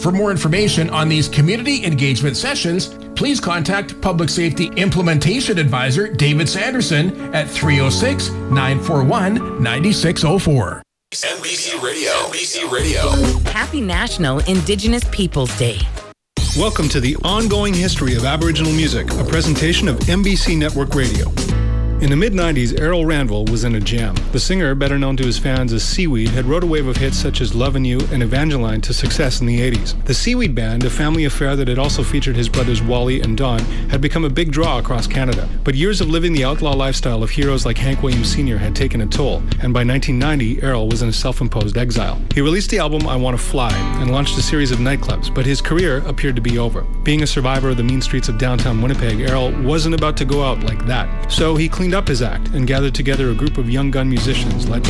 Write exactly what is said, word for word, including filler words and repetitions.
For more information on these community engagement sessions, please contact Public Safety Implementation Advisor David Sanderson at three oh six, nine four one, nine six oh four. N B C Radio. N B C Radio. Happy National Indigenous Peoples Day. Welcome to the ongoing history of Aboriginal music, a presentation of N B C Network Radio. In the mid nineties, Errol Randall was in a jam. The singer, better known to his fans as Seaweed, had wrote a wave of hits such as Lovin' You and Evangeline to success in the eighties. The Seaweed Band, a family affair that had also featured his brothers Wally and Don, had become a big draw across Canada. But years of living the outlaw lifestyle of heroes like Hank Williams Senior had taken a toll, and by nineteen ninety, Errol was in a self-imposed exile. He released the album I Wanna Fly and launched a series of nightclubs, but his career appeared to be over. Being a survivor of the mean streets of downtown Winnipeg, Errol wasn't about to go out like that. So he cleaned up his act and gathered together a group of young gun musicians led by